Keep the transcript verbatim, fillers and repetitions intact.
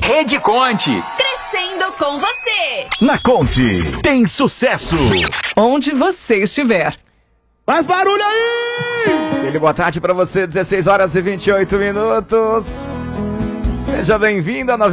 Rede Conte. Crescendo com você. Na Conte, tem sucesso onde você estiver. Faz barulho aí! Aquele boa tarde pra você, dezesseis horas e vinte e oito minutos. Seja bem-vindo a